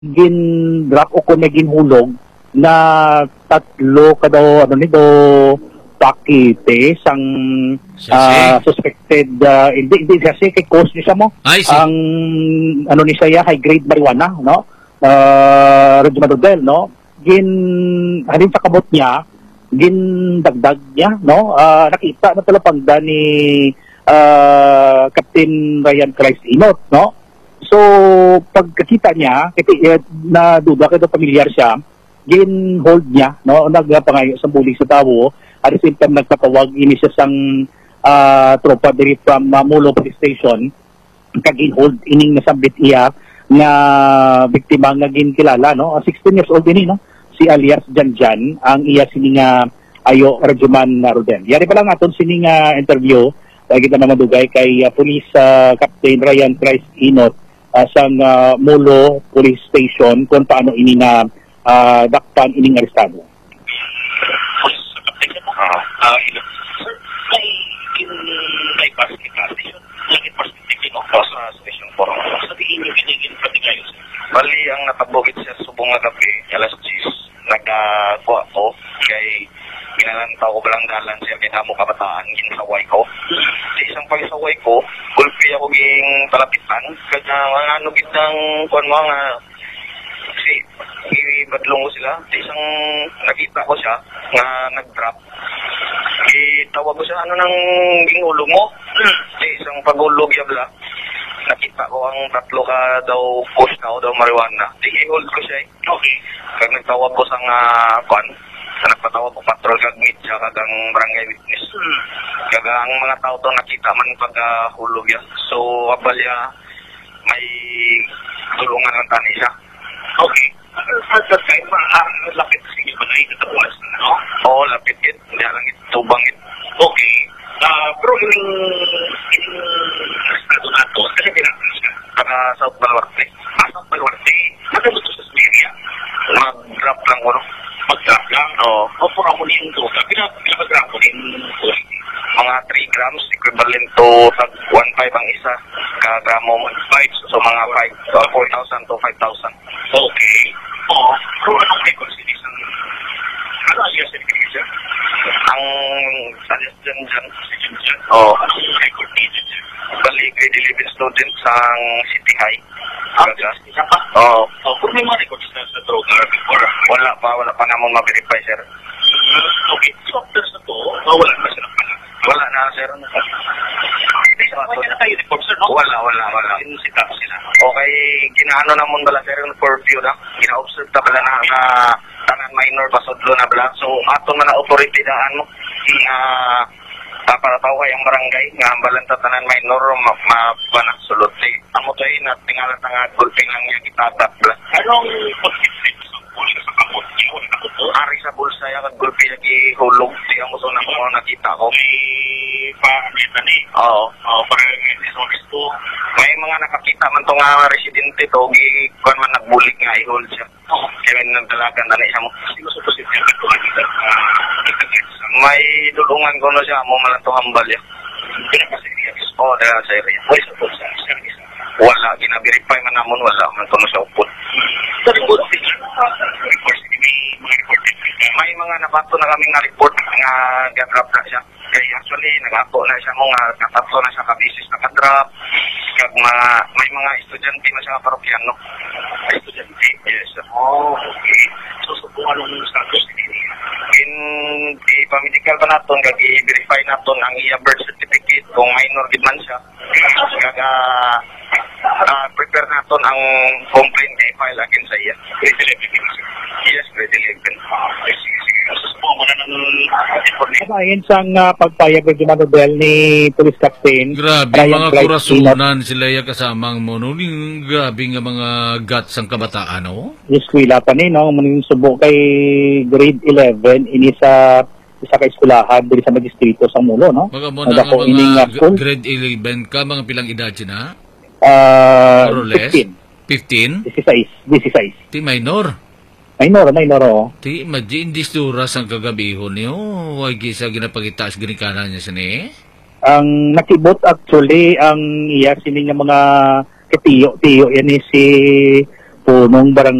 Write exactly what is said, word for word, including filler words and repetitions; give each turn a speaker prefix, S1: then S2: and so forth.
S1: gin drop o kung may ginhulog na tatlo kado ano nito pakite sang uh, suspected uh, hindi hindi kasi kay cause ni siya mo ang ano ni siya high grade marijuana no uh, Regimadodel no gin halin sa kabot niya gin dagdag niya no uh, nakita na talapagda ni uh, Captain Ryan Christ Inot no. So, pagkakita niya, kaya na duda kayo pamilyar siya, gin-hold niya, no? Nagpangayo sa bulig sa tao, at the same time nagpatawag, ini siya sang uh, tropa diri from uh, Molo Police Station, kagin-hold, ining nasambit iya, nga biktima nga ginkilala, no? sixteen years old din, no? Si alias Janjan, ang iya sini nga ayo Rajuman Rodel. Yari pa lang aton sini nga interview, lagi kita na madugay kay uh, Police uh, Captain Ryan Christ Inot, Uh, sang uh, Molo Police Station kung paano ini na uh, dakpan ining arestado.
S2: Ah, ilo. Sir, may kin-bypass kita station. Lagit perspective no? Sa station four. Sabihin nyo kinigin pati ngayon. Bali, ang nakabugit sa subong nga gabi, alas diyes, nagkakuha ko kay ginanantaw ko balang dalan siya kaya mo kabataan ginsaway ko. Sa isang pagisaway ko, gulpi ako ging palapitan kaya mga ano gitang kuwan mga kasi ibadlong ko sila. Sa isang nakita ko siya nga nag-drop. Itawag ko siya, ano nang gingulog mo? Sa isang pagulog yabla, nakita ko ang tatlo ka daw push na o daw marijuana. I-hold ko siya eh. Okay. Kaya nagtawag ko sa nga kuwan. Sa nagpatawag ko patrol kag media kag ang barangay witness. Hmm. Kag ang mga tao to nakita man pag uh, hulog ya. So abalya may tulungan lang tani siya. Okay. At that time, uh, lapit sige ba na ito pulas na, no? Oo, lapit it. Hindi lang ito tubang it. Okay. Uh, pero yung yung estado na to, kasi pinatras ka. Taga South Baluarte. Ah, South Baluarte. Nagandot sa Siberia. Mag-drop lang ko, no? Mag-drop lang? Oo. O, pura ko din ito. Pinag-drop ko din ito. Mga three grams, equivalent to tag one point five ang isa. Kagramo mo. five. So, mga five. So, four thousand to five thousand. Okay. Oo. Pero anong records din isang... Ano alias din kayo siya? Ang alias dyan dyan. Si dyan dyan. Oo. Anong record din dyan? Bali, grade eleven student sa City High. Ah, isa pa? Oo. Oh, kung may mga records na sa droga before? Wala pa. Wala pa namang ma-verify, sir. Uh, okay. So, after sa to, oh, wala na sila pala. Wala na, sir. Wala na tayo report, sir, no? Wala, wala, wala. Sinisita sila. Okay, ginaano na mong dala, sir, yung curfew na. Gina-observe ta pala na, na tanan minor pasodlo na bala. So, ato man na authority daan mo. Uh, uh, para tao kayang barangay, nga balanta tanan minor, mapanak sulot. Eh, amo to eh, natingala ta nga gulping lang niya kitatap bala. Anong positive sa bulsa sa kapot niyo? Ari sa bulsa ya kag gulpi lagi hulog. Di amo to na mo nakita ko. May pa-amita ni? Oo. Oo, parang iso-isto. May mga nakakita man to nga residente to, gikuan man nagbulik nga i-hold siya. Oo. Kaya may nagdalagan na na isa mo. Sino sa positive na to nakita? May dulungan ko na siya, mo malang to hambal ya. Pinaka-serious? Oo, dahil sa area. Wala sa bulsa? Wala, gina-verify man namon, wala man to na siya upot. Sa report din, reports din, may mga report din. May mga nabato na kaming na-report nga ga-drop na siya. Kaya actually, nag-ako na siya mo nga, natatlo na siya ka-basis naka-drop. Kag mga, may mga estudyante na siya parokyano. Estudyante? Yes. Oh, okay. So, subukan nung status din. In, di pa-medical pa natin, kag i-verify natin ang iya birth certificate kung minor din man siya. Kag, uh, uh, prepare natin ang complaint na i-file against sa iya. Grade eleven. Yes, grade eleven. Okay, sige, sige. Susubukan mo na ng information.
S1: Ayon sa uh, pagpayag ng Regimadodel ni Police Captain
S3: grabe, Ryan mga kurasunan sila yung kasamang mo no, yung grabe nga mga guts ang kabataan no?
S1: Yes, wala pa ni no, muning subo kay grade eleven ini sa isa ka eskulahan diri sa magistrito sa Mulo no.
S3: Mga mo na mga, mga uh, grade eleven ka, mga pilang edad siya na?
S1: Uh,
S3: more or less? fifteen?
S1: sixteen? sixteen.
S3: Ti minor?
S1: Minor, minor oh.
S3: Ti, madji induras ang kagabihon niyo. Huwag isa ginapagitaas ginikanan niya siya ni?
S1: Ang nakibot actually, ang iya sining nga mga katiyo-tiyo yan ni si punong barangay